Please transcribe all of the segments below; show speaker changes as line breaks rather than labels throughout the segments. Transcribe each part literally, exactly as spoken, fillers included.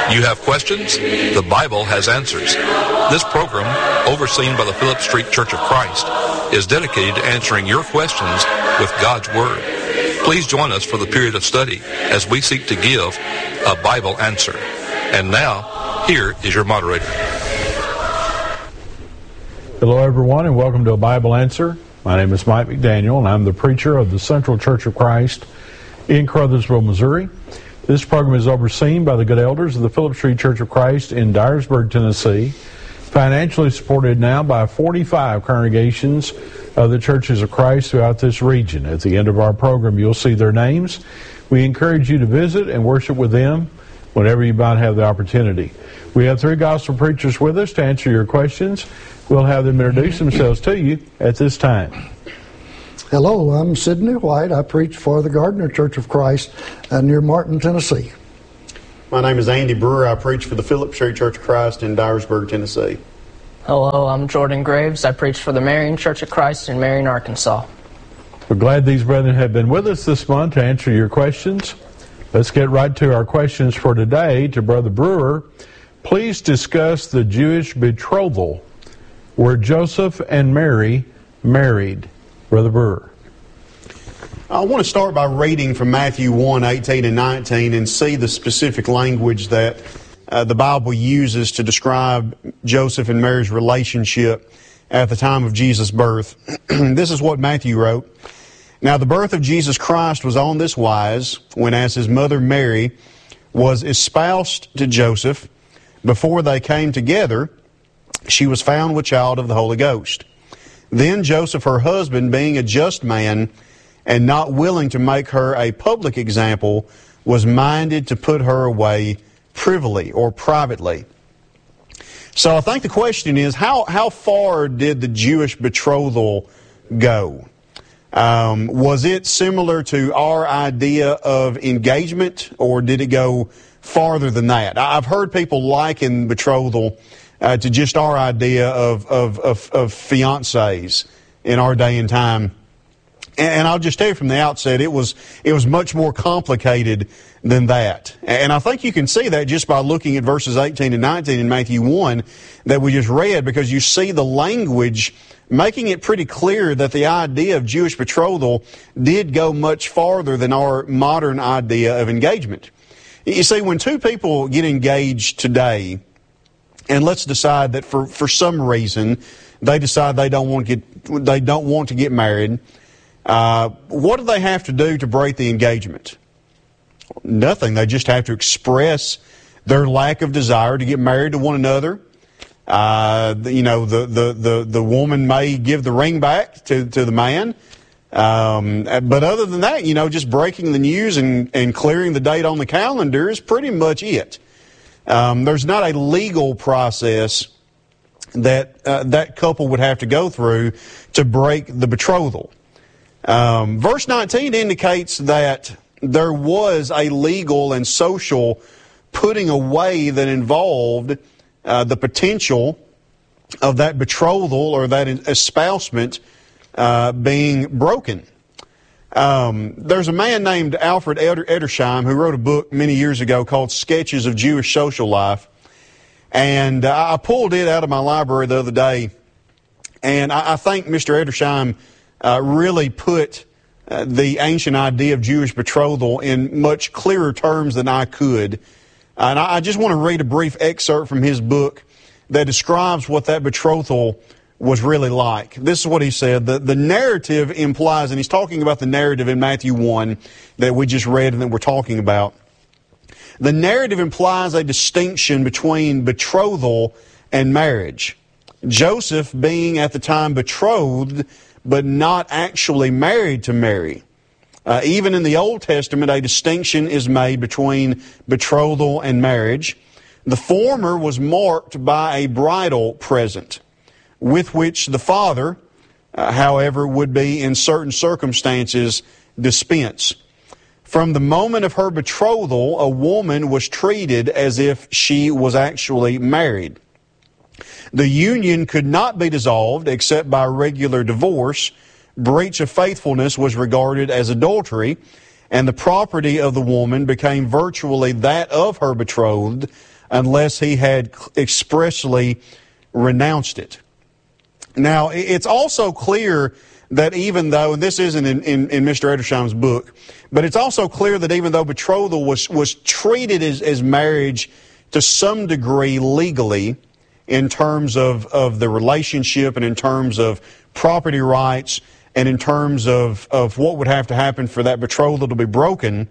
You have questions? The Bible has answers. This program, overseen by the Phillips Street Church of Christ, is dedicated to answering your questions with God's Word. Please join us for the period of study as we seek to give a Bible answer. And now, here is your moderator.
Hello, everyone, and welcome to A Bible Answer. My name is Mike McDaniel, and I'm the preacher of the Central Church of Christ in Caruthersville, Missouri. This program is overseen by the good elders of the Phillips Street Church of Christ in Dyersburg, Tennessee, financially supported now by forty-five congregations of the Churches of Christ throughout this region. At the end of our program, you'll see their names. We encourage you to visit and worship with them whenever you might have the opportunity. We have three gospel preachers with us to answer your questions. We'll have them introduce themselves to you at this time.
Hello, I'm Sidney White. I preach for the Gardner Church of Christ uh, near Martin, Tennessee.
My name is Andy Brewer. I preach for the Phillips Street Church of Christ in Dyersburg, Tennessee.
Hello, I'm Jordan Graves. I preach for the Marion Church of Christ in Marion, Arkansas.
We're glad these brethren have been with us this month to answer your questions. Let's get right to our questions for today. To Brother Brewer, please discuss the Jewish betrothal. Were Joseph and Mary married? Brother Brewer.
I want to start by reading from Matthew one, eighteen and nineteen and see the specific language that uh, the Bible uses to describe Joseph and Mary's relationship at the time of Jesus' birth. This is what Matthew wrote. Now the birth of Jesus Christ was on this wise, when as his mother Mary was espoused to Joseph, before they came together, she was found with child of the Holy Ghost. Then Joseph, her husband, being a just man and not willing to make her a public example, was minded to put her away privily or privately. So I think the question is, how, how far did the Jewish betrothal go? Um, was it similar to our idea of engagement, or did it go farther than that? I've heard people liken betrothal Uh, to just our idea of, of, of, of fiancés in our day and time. And, and I'll just tell you from the outset, it was, it was much more complicated than that. And I think you can see that just by looking at verses eighteen and nineteen in Matthew one that we just read, because you see the language making it pretty clear that the idea of Jewish betrothal did go much farther than our modern idea of engagement. You see, when two people get engaged today, and let's decide that for, for some reason they decide they don't want to get they don't want to get married. Uh, what do they have to do to break the engagement? Nothing. They just have to express their lack of desire to get married to one another. Uh, you know, the, the, the, the woman may give the ring back to, to the man. Um, but other than that, you know, just breaking the news and, and clearing the date on the calendar is pretty much it. Um, there's not a legal process that uh, that couple would have to go through to break the betrothal. Um, verse nineteen indicates that there was a legal and social putting away that involved uh, the potential of that betrothal or that espousement uh, being broken. Um, there's a man named Alfred Edersheim who wrote a book many years ago called Sketches of Jewish Social Life. And uh, I pulled it out of my library the other day. And I, I think Mister Edersheim uh, really put uh, the ancient idea of Jewish betrothal in much clearer terms than I could. Uh, and I, I just want to read a brief excerpt from his book that describes what that betrothal was really like. This is what he said. The, the narrative implies, and he's talking about the narrative in Matthew one that we just read and that we're talking about. The narrative implies a distinction between betrothal and marriage. Joseph being at the time betrothed, but not actually married to Mary. Uh, even in the Old Testament, a distinction is made between betrothal and marriage. The former was marked by a bridal present, with which the father, uh, however, would be in certain circumstances dispense. From the moment of her betrothal, a woman was treated as if she was actually married. The union could not be dissolved except by regular divorce. Breach of faithfulness was regarded as adultery, and the property of the woman became virtually that of her betrothed unless he had expressly renounced it. Now, it's also clear that even though, and this isn't in, in, in Mister Edersheim's book, but it's also clear that even though betrothal was, was treated as, as marriage to some degree legally in terms of, of the relationship and in terms of property rights and in terms of, of what would have to happen for that betrothal to be broken,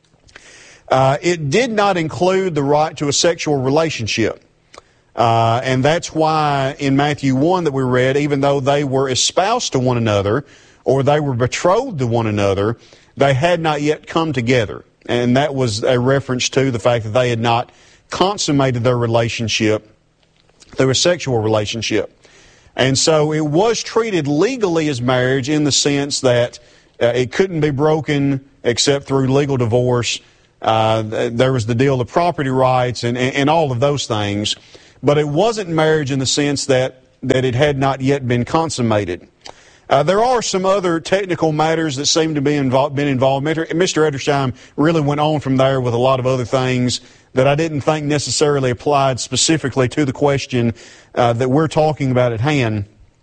uh, it did not include the right to a sexual relationship. Uh, and that's why in Matthew one that we read, even though they were espoused to one another or they were betrothed to one another, they had not yet come together. And that was a reference to the fact that they had not consummated their relationship through a sexual relationship. And so it was treated legally as marriage in the sense that uh, it couldn't be broken except through legal divorce. Uh, there was the deal of property rights and, and, and all of those things. But it wasn't marriage in the sense that, that it had not yet been consummated. Uh, there are some other technical matters that seem to be involved, been involved. Mister Edersheim really went on from there with a lot of other things that I didn't think necessarily applied specifically to the question uh, that we're talking about at hand.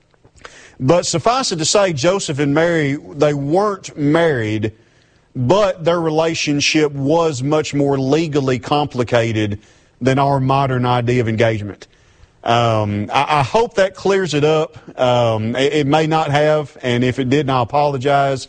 But suffice it to say, Joseph and Mary, they weren't married, but their relationship was much more legally complicated than our modern idea of engagement. Um, I, I hope that clears it up. Um, it, it may not have, and if it didn't, I apologize.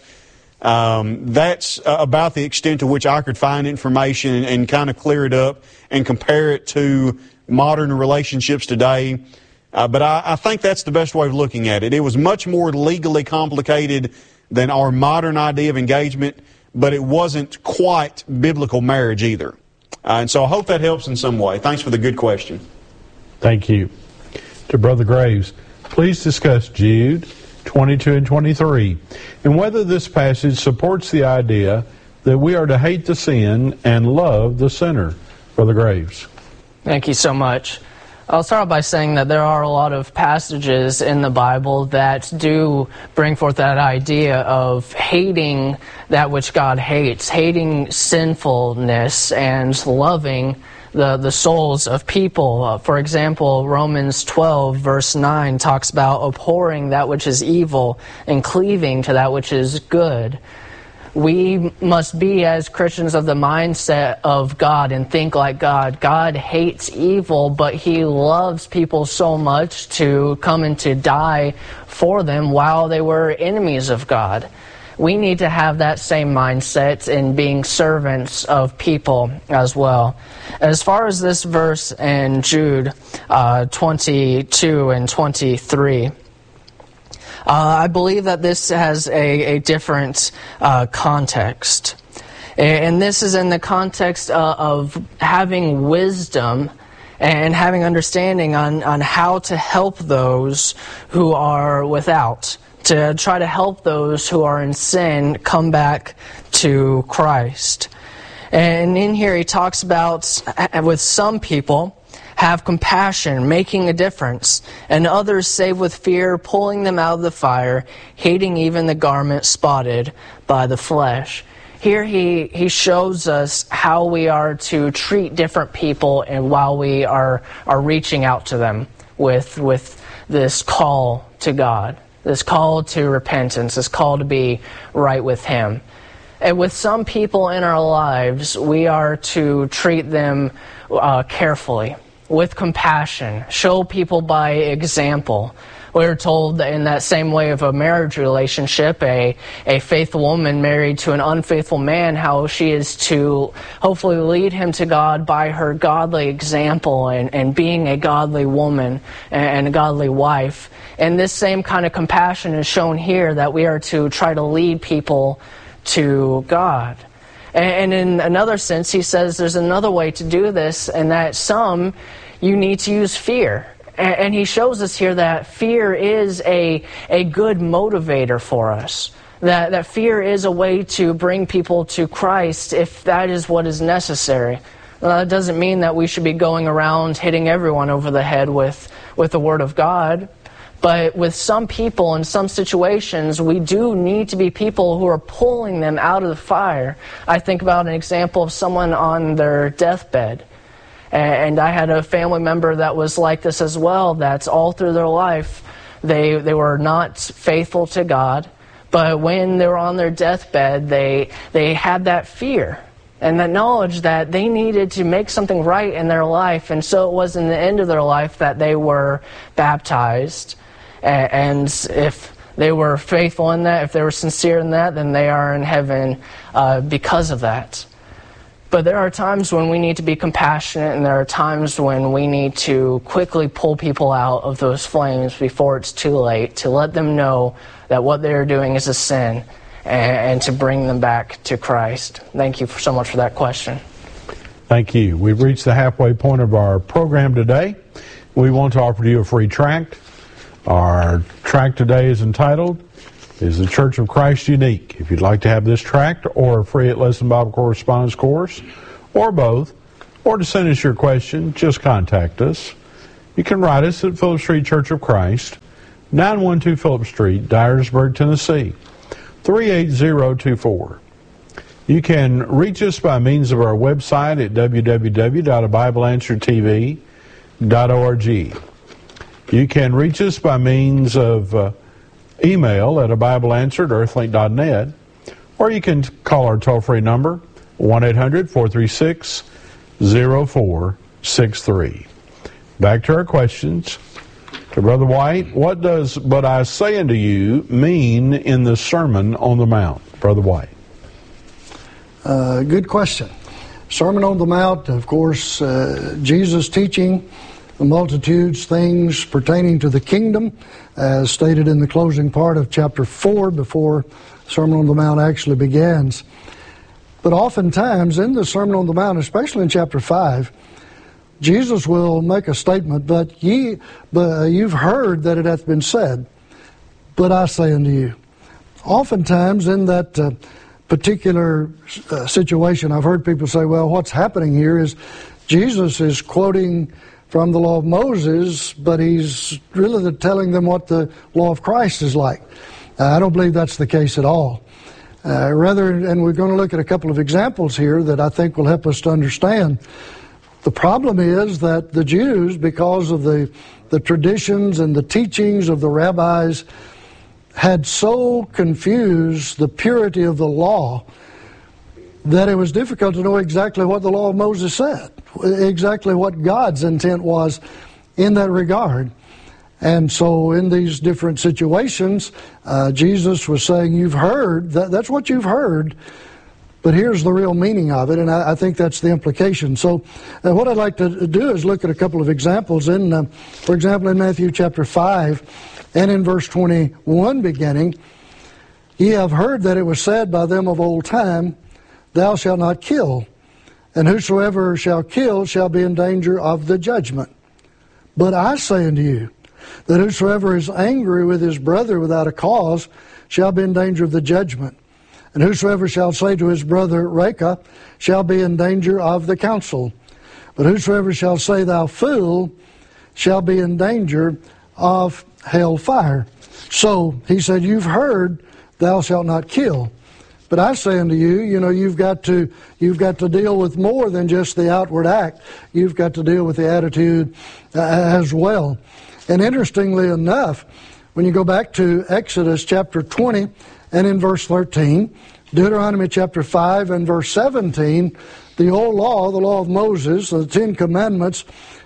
Um, that's uh, about the extent to which I could find information and, and kind of clear it up and compare it to modern relationships today. Uh, but I, I think that's the best way of looking at it. It was much more legally complicated than our modern idea of engagement, but it wasn't quite biblical marriage either. Uh, and so I hope that helps in some way. Thanks for the good question.
Thank you. To Brother Graves, please discuss Jude twenty-two and twenty-three, and whether this passage supports the idea that we are to hate the sin and love the sinner. Brother Graves.
Thank you so much. I'll start off by saying that there are a lot of passages in the Bible that do bring forth that idea of hating that which God hates, hating sinfulness and loving the, the souls of people. Uh, for example, Romans twelve verse nine talks about abhorring that which is evil and cleaving to that which is good. We must be, as Christians, of the mindset of God and think like God. God hates evil, but He loves people so much to come and to die for them while they were enemies of God. We need to have that same mindset in being servants of people as well. As far as this verse in Jude uh, twenty-two and twenty-three, Uh, I believe that this has a, a different uh, context. And this is in the context uh, of having wisdom and having understanding on, on how to help those who are without, to try to help those who are in sin come back to Christ. And in here he talks about, with some people, have compassion, making a difference, and others save with fear, pulling them out of the fire, hating even the garment spotted by the flesh. Here he, he shows us how we are to treat different people and while we are, are reaching out to them with, with this call to God, this call to repentance, this call to be right with Him. And with some people in our lives, we are to treat them uh, carefully, with compassion, show people by example. We're told that in that same way of a marriage relationship, a, a faithful woman married to an unfaithful man, how she is to hopefully lead him to God by her godly example and, and being a godly woman and a godly wife. And this same kind of compassion is shown here, that we are to try to lead people to God. And in another sense, he says there's another way to do this, and that some, you need to use fear. And he shows us here that fear is a, a good motivator for us. That, that fear is a way to bring people to Christ if that is what is necessary. Well, that doesn't mean that we should be going around hitting everyone over the head with, with the Word of God. But with some people, in some situations, we do need to be people who are pulling them out of the fire. I think about an example of someone on their deathbed. And I had a family member that was like this as well, that's all through their life, they they were not faithful to God, but when they were on their deathbed, they they had that fear and that knowledge that they needed to make something right in their life. And so it was in the end of their life that they were baptized. And if they were faithful in that, if they were sincere in that, then they are in heaven uh, because of that. But there are times when we need to be compassionate, and there are times when we need to quickly pull people out of those flames before it's too late, to let them know that what they're doing is a sin, and, and to bring them back to Christ. Thank you for, so much for that question.
Thank you. We've reached the halfway point of our program today. We want to offer you a free tract. Our tract today is entitled, Is the Church of Christ Unique? If you'd like to have this tract or a free at Lesson Bible Correspondence course, or both, or to send us your question, just contact us. You can write us at Phillips Street Church of Christ, nine one two Phillips Street, Dyersburg, Tennessee, three eight zero two four. You can reach us by means of our website at w w w dot a bible answer t v dot org. You can reach us by means of uh, email at a bible answer at earthlink dot net, or you can call our toll-free number, one eight hundred four three six zero four six three. Back to our questions. To Brother White, what does "but I say unto you" mean in the Sermon on the Mount? Brother White.
Uh, good question. Sermon on the Mount, of course, uh, Jesus teaching the multitudes things pertaining to the kingdom, as stated in the closing part of chapter four before Sermon on the Mount actually begins. But oftentimes in the Sermon on the Mount, especially in chapter five, Jesus will make a statement, but ye, but you've heard that it hath been said, but I say unto you. Oftentimes in that uh, particular uh, situation, I've heard people say, well, what's happening here is Jesus is quoting from the law of Moses, but he's really telling them what the law of Christ is like. Uh, I don't believe that's the case at all. Uh, rather, and we're going to look at a couple of examples here that I think will help us to understand. The problem is that the Jews, because of the, the traditions and the teachings of the rabbis, had so confused the purity of the law that it was difficult to know exactly what the law of Moses said, exactly what God's intent was in that regard. And so in these different situations, uh, Jesus was saying, you've heard, that, that's what you've heard, but here's the real meaning of it, and I, I think that's the implication. So uh, what I'd like to do is look at a couple of examples. In, uh, for example, in Matthew chapter five, and in verse twenty-one beginning, ye have heard that it was said by them of old time, thou shalt not kill, and whosoever shall kill shall be in danger of the judgment. But I say unto you, that whosoever is angry with his brother without a cause shall be in danger of the judgment. And whosoever shall say to his brother, Raca, shall be in danger of the council. But whosoever shall say, thou fool, shall be in danger of hell fire. So he said, you've heard, thou shalt not kill. But I say unto you, you know, you've got to you've got to deal with more than just the outward act. You've got to deal with the attitude uh, as well. And interestingly enough, when you go back to Exodus chapter twenty and in verse thirteen, Deuteronomy chapter five and verse seventeen, the old law, the law of Moses, the Ten Commandments,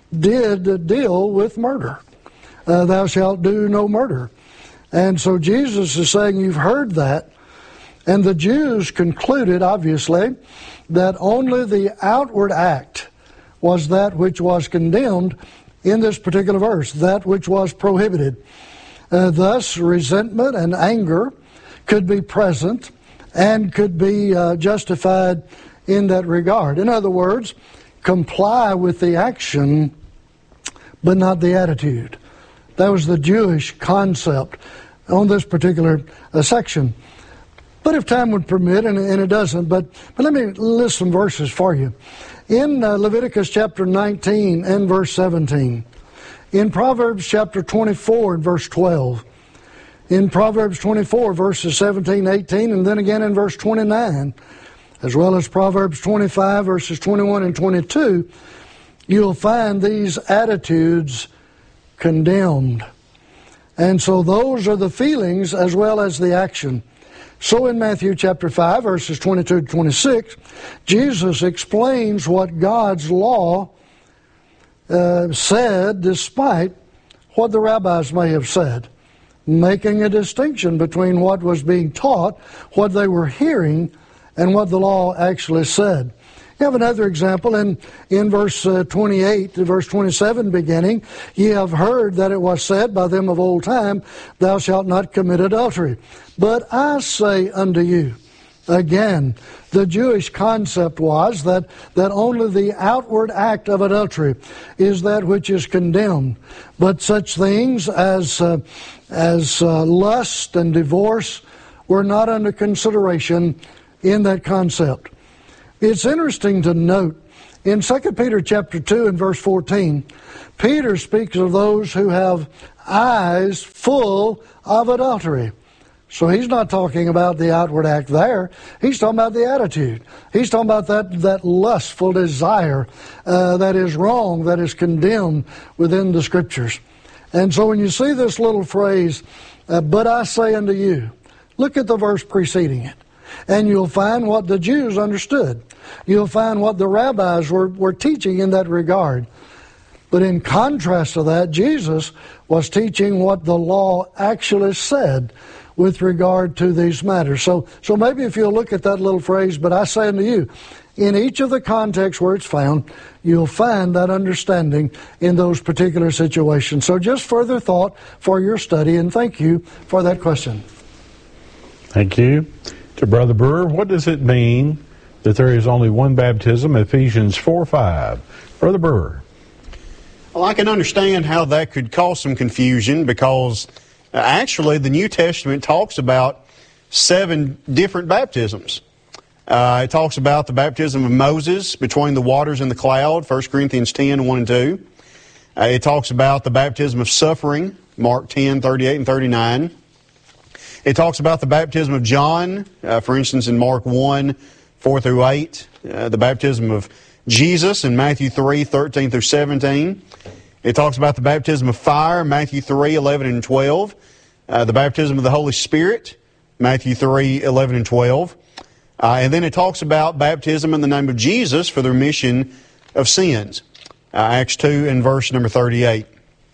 did deal with murder. Uh, thou shalt do no murder. And so Jesus is saying, you've heard that. And the Jews concluded, obviously, that only the outward act was that which was condemned in this particular verse, that which was prohibited. Uh, thus, resentment and anger could be present and could be uh, justified in that regard. In other words, comply with the action, but not the attitude. That was the Jewish concept on this particular uh, section. But if time would permit, and, and it doesn't, but, but let me list some verses for you. In uh, Leviticus chapter nineteen and verse seventeen, in Proverbs chapter twenty-four and verse twelve, in Proverbs twenty-four verses seventeen, eighteen, and then again in verse twenty-nine, as well as Proverbs twenty-five verses twenty-one and twenty-two, you'll find these attitudes condemned. And so those are the feelings as well as the action. So in Matthew chapter five, verses twenty-two to twenty-six, Jesus explains what God's law uh, said despite what the rabbis may have said, making a distinction between what was being taught, what they were hearing, and what the law actually said. You have another example in, in verse uh, twenty-eight to verse twenty-seven beginning. Ye have heard that it was said by them of old time, Thou shalt not commit adultery. But I say unto you, again, the Jewish concept was that, that only the outward act of adultery is that which is condemned. But such things as, uh, as uh, lust and divorce were not under consideration in that concept. It's interesting to note, in Second Peter chapter two and verse fourteen, Peter speaks of those who have eyes full of adultery. So he's not talking about the outward act there. He's talking about the attitude. He's talking about that, that lustful desire uh, that is wrong, that is condemned within the Scriptures. And so when you see this little phrase, uh, but I say unto you, look at the verse preceding it. And you'll find what the Jews understood. You'll find what the rabbis were, were teaching in that regard. But in contrast to that, Jesus was teaching what the law actually said with regard to these matters. So, so maybe if you'll look at that little phrase, but I say unto you, in each of the contexts where it's found, you'll find that understanding in those particular situations. So just further thought for your study, and thank you for that question.
Thank you. To Brother Brewer, what does it mean that there is only one baptism, Ephesians four five? Brother Brewer.
Well, I can understand how that could cause some confusion because uh, actually the New Testament talks about seven different baptisms. Uh, it talks about the baptism of Moses between the waters and the cloud, First Corinthians ten, one and two. Uh, it talks about the baptism of suffering, Mark ten, thirty-eight and thirty-nine. It talks about the baptism of John, uh, for instance, in Mark one, four through eight. Uh, the baptism of Jesus in Matthew three, thirteen through seventeen. It talks about the baptism of fire, Matthew three, eleven and twelve. Uh, the baptism of the Holy Spirit, Matthew three, eleven and twelve. Uh, and then it talks about baptism in the name of Jesus for the remission of sins, uh, Acts two and verse number thirty-eight.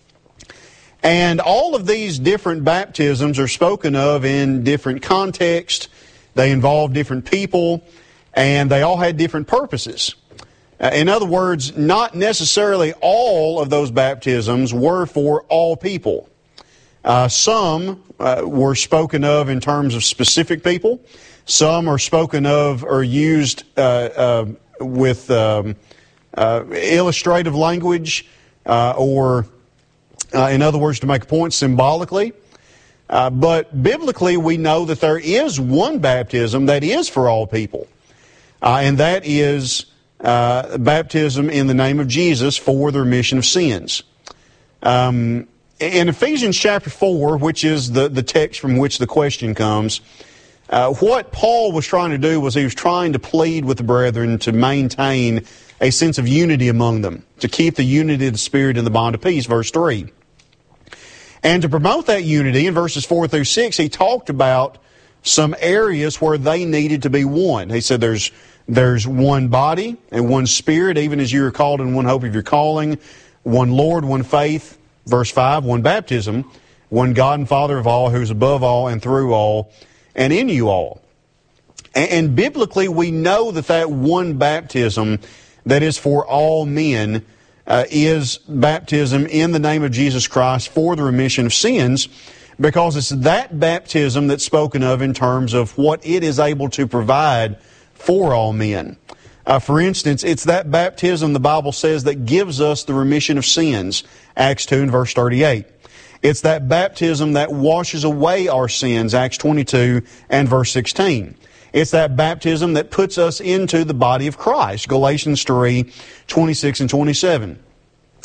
And all of these different baptisms are spoken of in different contexts. They involve different people, and they all had different purposes. Uh, in other words, not necessarily all of those baptisms were for all people. Uh, some uh, were spoken of in terms of specific people. Some are spoken of or used uh, uh, with um, uh, illustrative language uh, or Uh, in other words, to make a point, symbolically. Uh, but biblically, we know that there is one baptism that is for all people. Uh, and that is uh, baptism in the name of Jesus for the remission of sins. Um, in Ephesians chapter four, which is the, the text from which the question comes, uh, what Paul was trying to do was he was trying to plead with the brethren to maintain a sense of unity among them, to keep the unity of the Spirit in the bond of peace, verse three. And to promote that unity, in verses four through six, he talked about some areas where they needed to be one. He said there's there's one body and one Spirit, even as you are called in one hope of your calling, one Lord, one faith, verse five, one baptism, one God and Father of all, who is above all and through all and in you all. And, and biblically, we know that that one baptism that is for all men uh, is baptism in the name of Jesus Christ for the remission of sins, because it's that baptism that's spoken of in terms of what it is able to provide for all men. Uh, for instance, it's that baptism, the Bible says, that gives us the remission of sins, Acts two and verse thirty-eight. It's that baptism that washes away our sins, Acts twenty-two and verse sixteen. It's that baptism that puts us into the body of Christ, Galatians three, twenty-six and twenty-seven.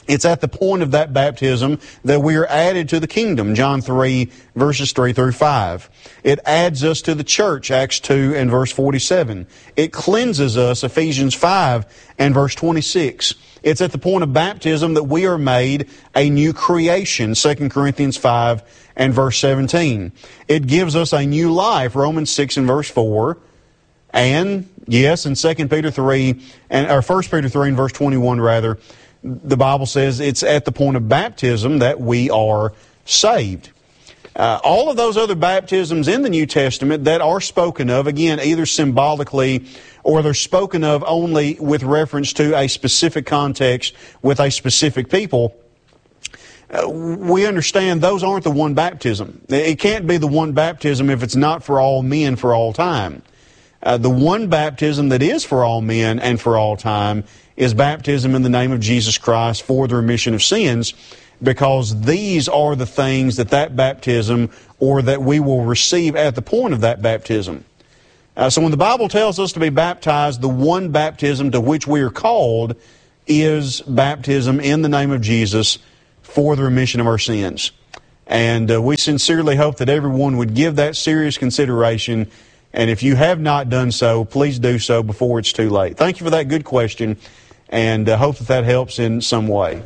It's at the point of that baptism that we are added to the kingdom, John three, verses three through five. It adds us to the church, Acts two and verse forty-seven. It cleanses us, Ephesians five and verse twenty-six. It's at the point of baptism that we are made a new creation, Second Corinthians five and verse seventeen. It gives us a new life, Romans six and verse four. And, yes, in Second Peter three, and or First Peter three and verse twenty-one, rather, the Bible says it's at the point of baptism that we are saved. Uh, all of those other baptisms in the New Testament that are spoken of, again, either symbolically or they're spoken of only with reference to a specific context with a specific people, uh, we understand those aren't the one baptism. It can't be the one baptism if it's not for all men for all time. Uh, the one baptism that is for all men and for all time is baptism in the name of Jesus Christ for the remission of sins, because these are the things that that baptism, or that we will receive at the point of that baptism. Uh, so when the Bible tells us to be baptized, the one baptism to which we are called is baptism in the name of Jesus for the remission of our sins. And uh, we sincerely hope that everyone would give that serious consideration. And if you have not done so, please do so before it's too late. Thank you for that good question, and I uh, hope that that helps in some way.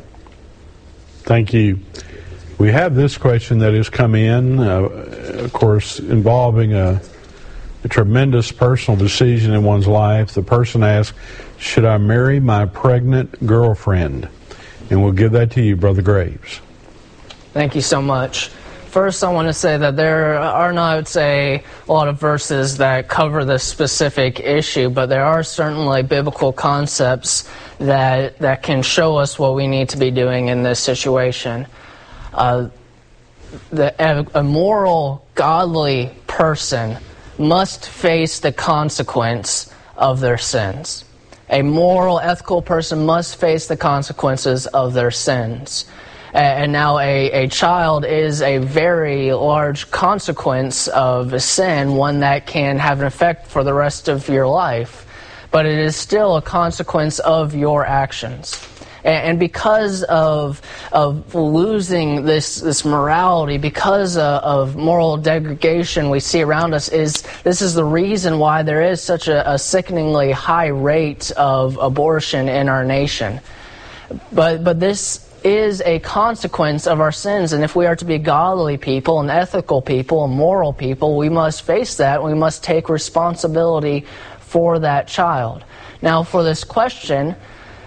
Thank you. We have this question that has come in, uh, of course, involving a, a tremendous personal decision in one's life. The person asks, should I marry my pregnant girlfriend? And we'll give that to you, Brother Graves.
Thank you so much. First, I want to say that there are not, I would say, a lot of verses that cover this specific issue, but there are certainly biblical concepts that that can show us what we need to be doing in this situation. Uh, the, a, a moral, godly person must face the consequence of their sins. A moral, ethical person must face the consequences of their sins. And now a, a child is a very large consequence of sin, one that can have an effect for the rest of your life. But it is still a consequence of your actions. And, and because of of losing this, this morality, because of, of moral degradation we see around us, is this is the reason why there is such a, a sickeningly high rate of abortion in our nation. But but this is a consequence of our sins, and if we are to be godly people and ethical people and moral people, we must face that. We must take responsibility for that child. Now, for this question,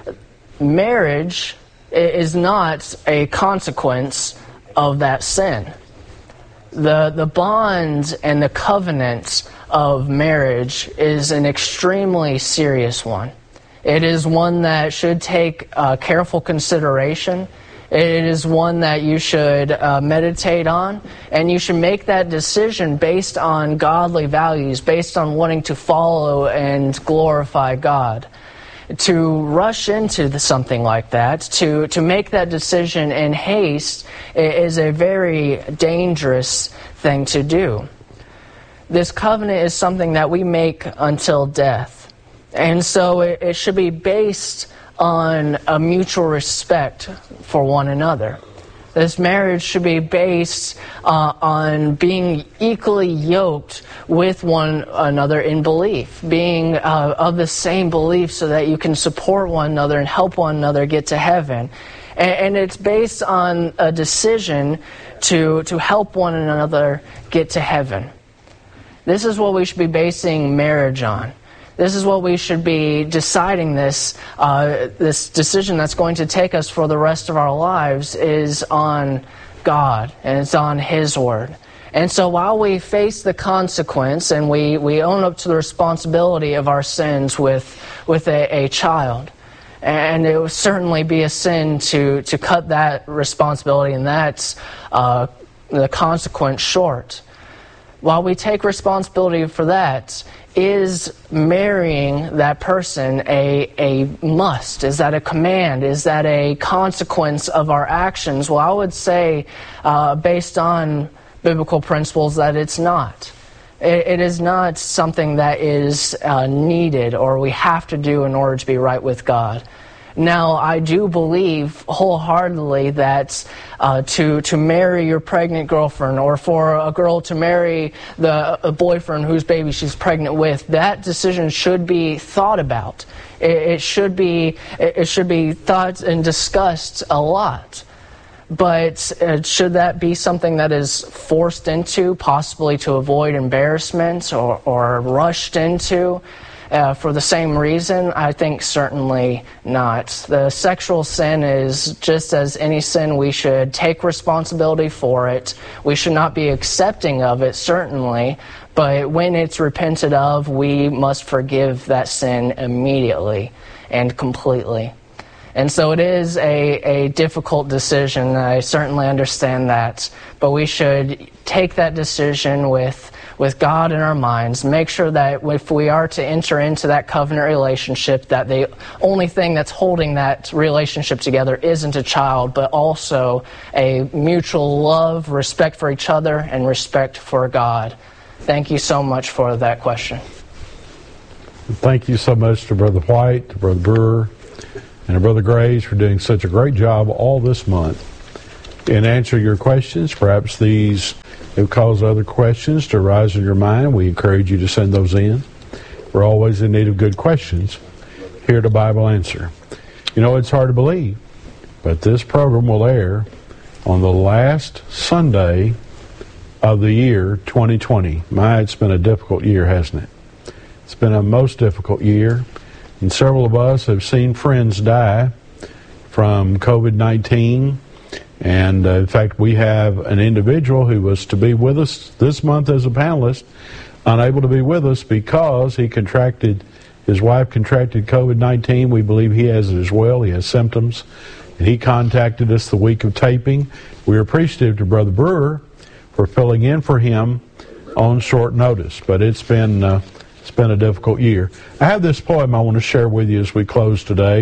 marriage is not a consequence of that sin. The the bond and the covenant of marriage is an extremely serious one. It is one that should take uh, careful consideration. It is one that you should uh, meditate on, and you should make that decision based on godly values, based on wanting to follow and glorify God. To rush into the, something like that, to, to make that decision in haste, is a very dangerous thing to do. This covenant is something that we make until death. And so it, it should be based on a mutual respect for one another. This marriage should be based uh, on being equally yoked with one another in belief, being uh, of the same belief so that you can support one another and help one another get to heaven. And, and it's based on a decision to, to help one another get to heaven. This is what we should be basing marriage on. This is what we should be deciding this, uh, this decision that's going to take us for the rest of our lives is on God, and it's on His Word. And so while we face the consequence and we, we own up to the responsibility of our sins with, with a, a child, and it would certainly be a sin to, to cut that responsibility and that's uh, the consequence short. While we take responsibility for that, is marrying that person a, a must? Is that a command? Is that a consequence of our actions? Well, I would say, uh, based on biblical principles, that it's not. It, it is not something that is uh, needed or we have to do in order to be right with God. Now, I do believe wholeheartedly that uh, to to marry your pregnant girlfriend, or for a girl to marry the a boyfriend whose baby she's pregnant with, that decision should be thought about. It, it should be it should be thought and discussed a lot. But uh, should that be something that is forced into, possibly to avoid embarrassment, or, or rushed into uh, for the same reason? I think certainly not. The sexual sin is just as any sin. We should take responsibility for it. We should not be accepting of it, certainly. But when it's repented of, we must forgive that sin immediately and completely. And so it is a, a difficult decision. I certainly understand that. But we should take that decision with, with God in our minds. Make sure that if we are to enter into that covenant relationship, that the only thing that's holding that relationship together isn't a child, but also a mutual love, respect for each other, and respect for God. Thank you so much for that question.
Thank you so much to Brother White, to Brother Brewer, and to Brother Graves for doing such a great job all this month in answering your questions. Perhaps these have caused other questions to arise in your mind. We encourage you to send those in. We're always in need of good questions here at Bible Answer. You know, it's hard to believe, but this program will air on the last Sunday of the year twenty twenty. My, it's been a difficult year, hasn't it? It's been a most difficult year. And several of us have seen friends die from covid nineteen. And uh, in fact, we have an individual who was to be with us this month as a panelist, unable to be with us because he contracted, his wife contracted covid nineteen. We believe he has it as well. He has symptoms. And he contacted us the week of taping. We're appreciative to Brother Brewer for filling in for him on short notice. But it's been... Uh, It's been a difficult year. I have this poem I want to share with you as we close today.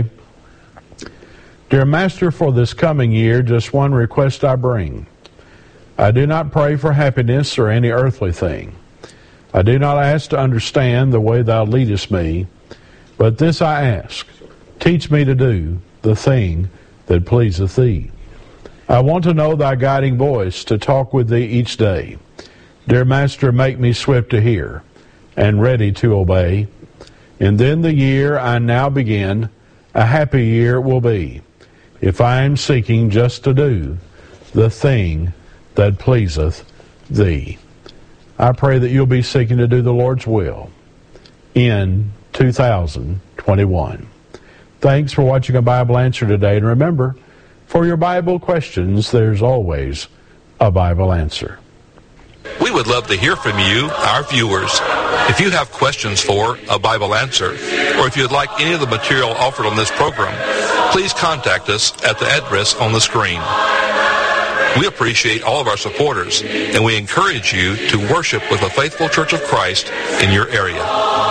Dear Master, for this coming year, just one request I bring. I do not pray for happiness or any earthly thing. I do not ask to understand the way thou leadest me, but this I ask, teach me to do the thing that pleaseth thee. I want to know thy guiding voice, to talk with thee each day. Dear Master, make me swift to hear and ready to obey. And then the year I now begin, a happy year it will be, if I am seeking just to do the thing that pleaseth thee. I pray that you'll be seeking to do the Lord's will in two thousand twenty-one. Thanks for watching A Bible Answer today, and remember, for your Bible questions, there's always a Bible answer.
We would love to hear from you, our viewers. If you have questions for A Bible Answer, or if you'd like any of the material offered on this program, please contact us at the address on the screen. We appreciate all of our supporters, and we encourage you to worship with a faithful Church of Christ in your area.